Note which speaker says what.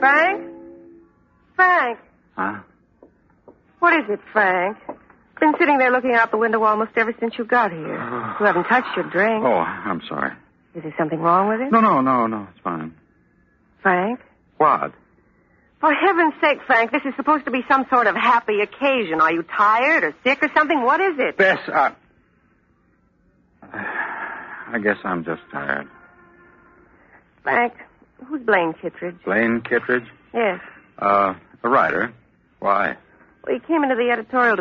Speaker 1: Frank? Frank?
Speaker 2: Huh?
Speaker 1: What is it, Frank? Been sitting there looking out the window almost ever since you got here. You haven't touched your drink.
Speaker 2: Oh, I'm sorry.
Speaker 1: Is there something wrong with it?
Speaker 2: No, it's fine.
Speaker 1: Frank?
Speaker 2: What?
Speaker 1: For heaven's sake, Frank, this is supposed to be some sort of happy occasion. Are you tired or sick or something? What is it?
Speaker 2: Bess, I guess I'm just tired.
Speaker 1: Frank, who's Blaine Kittredge?
Speaker 2: Blaine Kittredge?
Speaker 1: Yes.
Speaker 2: A writer. Why?
Speaker 1: Well, he came into the editorial